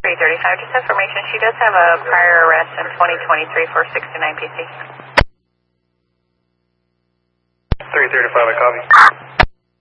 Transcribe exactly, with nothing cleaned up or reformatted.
three thirty-five, just information. She does have a prior arrest in twenty twenty-three for sixty-nine P C. three thirty-five, I copy.